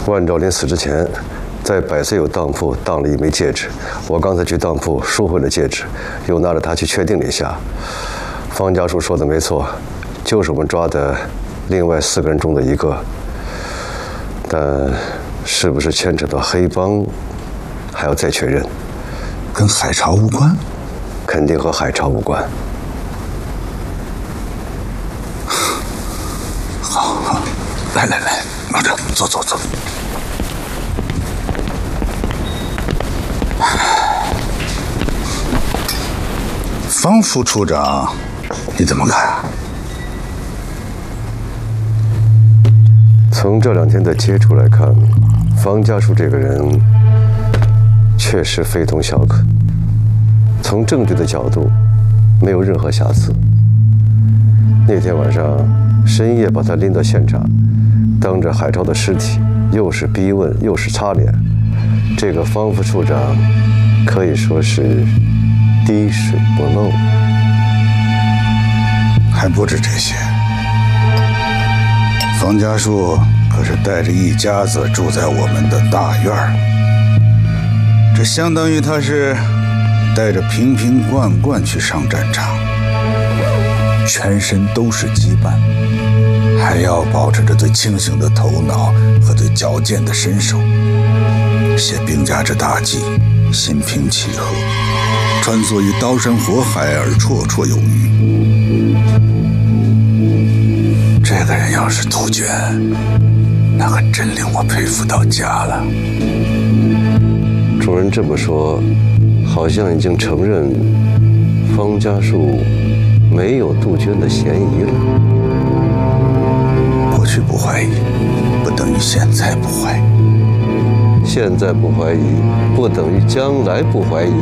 万兆林死之前，在百岁有当铺当了一枚戒指。我刚才去当铺赎回了戒指，又拿着它去确定了一下。方家树说的没错，就是我们抓的另外4个人中的一个。但是不是牵扯到黑帮，还要再确认。 跟海潮无关？ 肯定和海潮无关。 好，来，老郑，坐。方副处长，你怎么看？ 从这2天的接触来看，方家树这个人确实非同小可。从证据的角度，没有任何瑕疵。那天晚上深夜把他拎到现场，当着海潮的尸体，又是逼问又是擦脸，这个方副处长可以说是滴水不漏。 还不止这些，方家树可是带着一家子住在我们的大院儿，这相当于他是带着瓶瓶罐罐去上战场，全身都是羁绊，还要保持着最清醒的头脑和最矫健的身手，写兵家之大计，心平气和，穿梭于刀山火海而绰绰有余。这个人要是杜鹃，那可真令我佩服到家了。 主人这么说，好像已经承认方家树没有杜鹃的嫌疑了。 过去不怀疑，不等于现在不怀疑； 现在不怀疑，不等于将来不怀疑。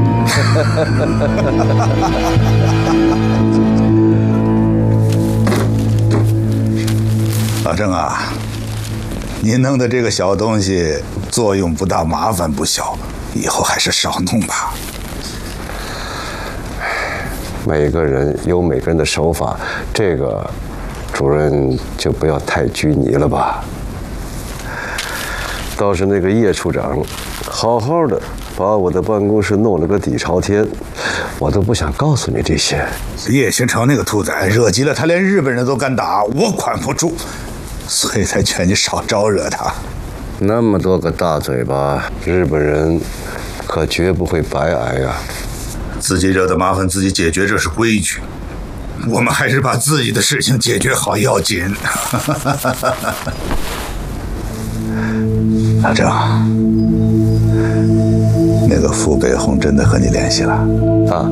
老郑啊，你弄的这个小东西作用不大，麻烦不小，以后还是少弄吧。 每个人有每个人的手法，这个主任就不要太拘泥了吧。倒是那个叶处长，好好的把我的办公室弄了个底朝天，我都不想告诉你这些。 叶星成那个兔崽惹急了，他连日本人都敢打，我管不住，所以才劝你少招惹他。 那么多个大嘴巴，日本人可绝不会白挨啊！ 自己惹的麻烦自己解决，这是规矩。我们还是把自己的事情解决好要紧。老郑，那个傅北红真的和你联系了啊？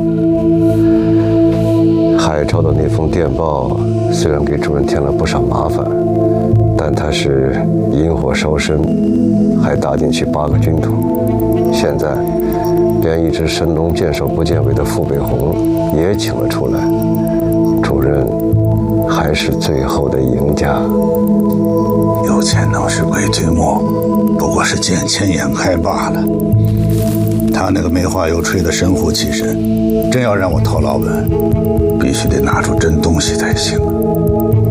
海潮的那封电报虽然给主任添了不少麻烦，但他是引火烧身，还打进去8个军统。现在连一直神龙见首不见尾的傅北红也请了出来，主任还是最后的赢家。 有钱能使鬼推磨，不过是见钱眼开罢了。他那个没话又吹的神乎其神，真要让我掏老本，必须得拿出真东西才行。